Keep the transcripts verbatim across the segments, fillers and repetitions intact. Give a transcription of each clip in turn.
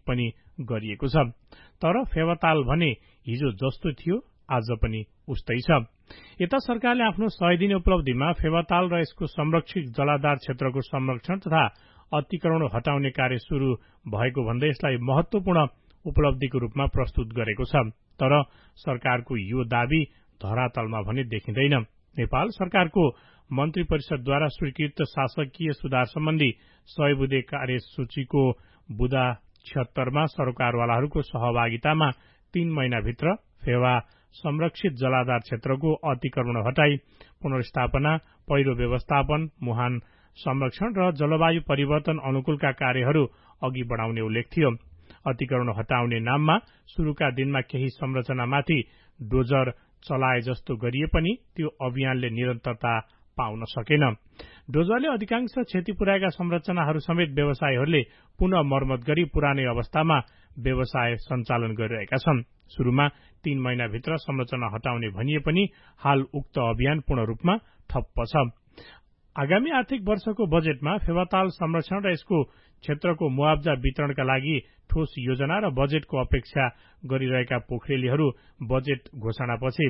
पनि गरिएको छ। तर फेवाताल भने हिजो जस्तो थियो आज पनि उस्तै छ। यता सरकारले आफ्नो सय दिने उपलब्धिमा फेवाताल र यसको संरक्षित जलाधार क्षेत्रको संरक्षण तथा अतिक्रमण हटाउने कार्य शुरू भएको भन्दै यसलाई महत्वपूर्ण उपलब्धिको रूपमा प्रस्तुत गरेको छ। तर सरकारको यो दावी धरातलमा भने देखिँदैन। नेपाल सरकारको मन्त्री परिषदद्वारा स्वीकृत शासकीय सुधार सम्बन्धी सय बुँदे कार्यसूचीको बुँदा छिहत्तरमा सरोकारवालाहरूको सहभागितामा तीन महिनाभित्र फेवा संरक्षित जलाधार क्षेत्रको अतिक्रमण हटाई पुनर्स्थापना, पहिरो व्यवस्थापन, मुहान संरक्षण र जलवायु परिवर्तन अनुकूलका कार्यहरू अघि बढाउने उल्लेख थियो। अतिक्रमण हटाउने नाममा शुरूका दिनमा केही संरचनामाथि डोजर चलाए जस्तो गरिए पनि त्यो अभियानले निरन्तरता पाउन सकेन। डोजरले अधिकांश क्षति पुर्याएका संरचनाहरू समेत व्यवसायीहरूले पुनः मर्मत गरी पुरानै अवस्थामा व्यवसाय सञ्चालन गरिरहेका छन्। शुरूमा तीन महिनाभित्र संरचना हटाउने भनिए पनि हाल उक्त अभियान पूर्ण रूपमा ठप्प छ। आगामी आर्थिक वर्षको बजेटमा फेवाताल संरक्षण र यसको क्षेत्रको मुआवजा वितरणका लागि ठोस योजना र बजेटको अपेक्षा गरिरहेका पोखरेलीहरू बजेट घोषणापछि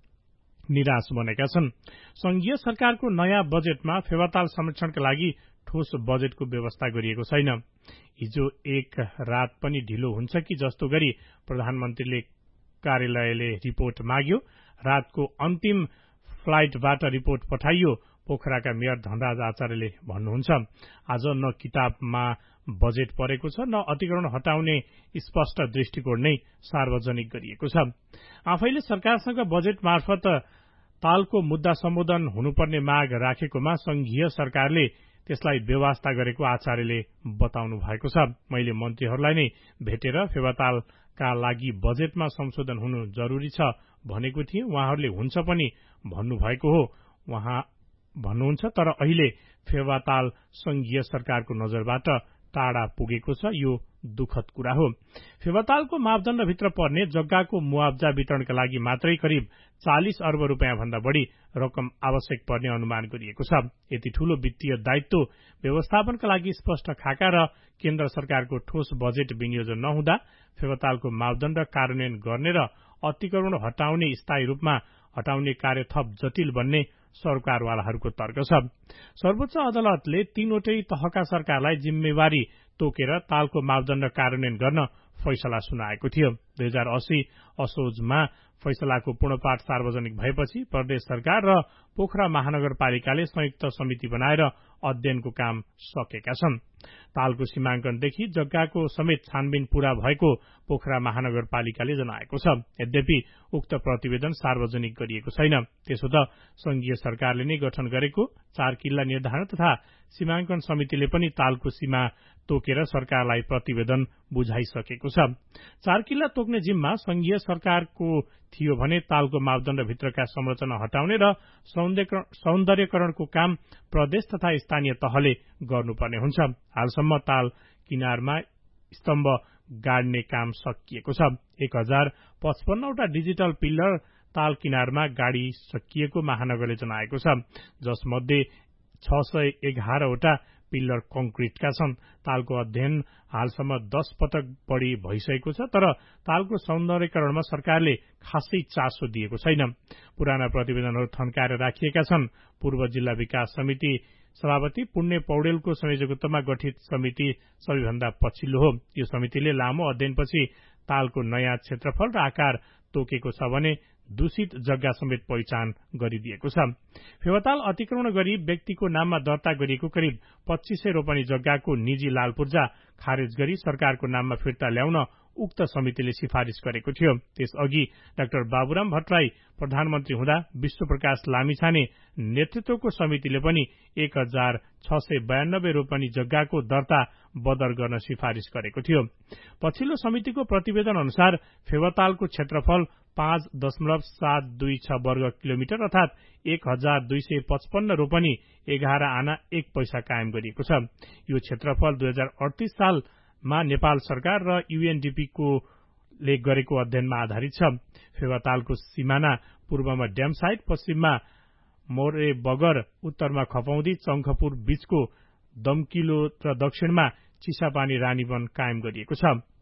निराश बनेका छन्। संघीय सरकारको नयाँ बजेटमा फेवाताल संरक्षणका लागि ठोस बजेटको व्यवस्था गरिएको छैन। हिजो एक रात पनि ढिलो हुन्छ कि जस्तो गरी प्रधानमन्त्रीले कार्यालयले रिपोर्ट माग्यो। रातको अन्तिम फ्लाइटबाट रिपोर्ट पठाइयो। पोखराका मेयर धनराज आचार्यले भन्नुहुन्छ, आज न किताबमा बजेट परेको छ न अतिक्रमण हटाउने स्पष्ट दृष्टिकोण नै सार्वजनिक गरिएको छ। आफैले सरकारसँग बजेट मार्फत तालको मुद्दा सम्बोधन हुनुपर्ने माग राखेकोमा संघीय सरकारले त्यसलाई बेवास्ता गरेको आचार्यले बताउनु भएको छ। मैले मन्त्रीहरूलाई नै भेटेर फेवातालका लागि बजेटमा संशोधन हुनु जरुरी छ भनेको थिएँ। उहाँहरूले हुन्छ पनि भन्नुभएको हो उहाँ भन्नुहुन्छ। तर अहिले फेवाताल संघीय सरकारको नजरबाट टाढा पुगेको छ। यो दुःखद कुरा हो। फेवातालको मापदण्डभित्र पर्ने जग्गाको मुआवजा वितरणका लागि मात्रै करिब चालिस अर्ब रुपियाँ भन्दा बढ़ी रकम आवश्यक पर्ने अनुमान गरिएको छ। यति ठूलो वित्तीय दायित्व व्यवस्थापनका लागि स्पष्ट खाका र केन्द्र सरकारको ठोस बजेट विनियोजन नहुँदा फेवातालको मापदण्ड कार्यान्वयन गर्ने र अतिक्रमण हटाउने स्थायी रूपमा हटाउने कार्य थप जटिल बन्ने सरकारवालाहरूको तर्क छ। सर्वोच्च अदालतले तीनवटै तहका सरकारलाई जिम्मेवारी तोकेर तालको मापदण्ड कार्यान्वयन गर्न फैसला सुनाएको थियो। दुई हजार अस्सी असोजमा फैसलाको पूर्णपाठ सार्वजनिक भएपछि प्रदेश सरकार र पोखरा महानगरपालिकाले संयुक्त समिति बनाएर अध्ययनको काम सकेका छन्। तालको सीमाङ्कनदेखि जग्गाको समेत छानबिन पूरा भएको पोखरा महानगरपालिकाले जनाएको छ। यद्यपि उक्त प्रतिवेदन सार्वजनिक गरिएको छैन। त्यसो त संघीय सरकारले नै गठन गरेको चार किल्ला निर्धारण तथा सीमाङ्कन समितिले पनि तालको सीमा तोकेर सरकारलाई प्रतिवेदन बुझाइसकेको छ। चार किल्ला तोक्ने जिम्मा संघीय सरकारको थियो भने तालको मापदण्डभित्रका संरचना हटाउने र सौन्दर्यकरणको काम प्रदेश तथा स्थानीय तहले गर्नुपर्ने हुन्छ। हालसम्म ताल किनारमा स्तम्भ गाड्ने काम सकिएको छ। एक हजार पचपन्नवटा डिजिटल पिल्लर ताल किनारमा गाडी सकिएको महानगरले जनाएको छ, जसमध्ये छ सय एघारवटा पिल्लर कंक्रिटका छन्। तालको अध्ययन हालसम्म दश पटक बढ़ी भइसकेको छ, तर तालको सौन्दर्यकरणमा सरकारले खासै चासो दिएको छैन। पुराना प्रतिवेदनहरू थन्काएर राखिएका छन्। पूर्व जिल्ला विकास समिति सभापति पुण्य पौडेलको संयोजकत्वमा गठित समिति सबैभन्दा पछिल्लो हो। यो समितिले लामो अध्ययनपछि तालको नयाँ क्षेत्रफल र आकार तोकेको छ भने दूषित जग्गा समेत पहिचान गरिदिएको छ। फेवाताल अतिक्रमण गरी व्यक्तिको नाममा दर्ता गरिएको करिब पच्चीस सय रोपनी जग्गाको निजी लाल पूर्जा खारेज गरी सरकारको नाममा फिर्ता ल्याउन उक्त समितिले सिफारिश गरेको थियो। त्यसअघि डाक्टर बाबुराम भट्टराई प्रधानमन्त्री हुँदा विश्व प्रकाश लामिछाने नेतृत्वको समितिले पनि एक हजार छ सय बयानब्बे रोपनी जग्गाको दर्ता बदर गर्न सिफारिश गरेको थियो। पछिल्लो समितिको प्रतिवेदन अनुसार फेवातालको क्षेत्रफल पाँच दशमलव सात दुई छ वर्ग किलोमिटर अर्थात एक हजार दुई सय पचपन्न रोपनी एघार आना एक पैसा कायम गरिएको छ। यो क्षेत्रफल दुई हजार अडतीस सालमा नेपाल सरकार र यूएनडीपी को ले गरेको अध्ययनमा आधारित छ। फेवातालको सिमाना पूर्वमा ड्याम साइट, पश्चिममा मोरे बगर, उत्तरमा खपौदी चंखपुर बीचको दमकिलो र दक्षिणमा चिसापानी रानीवन कायम गरिएको छ।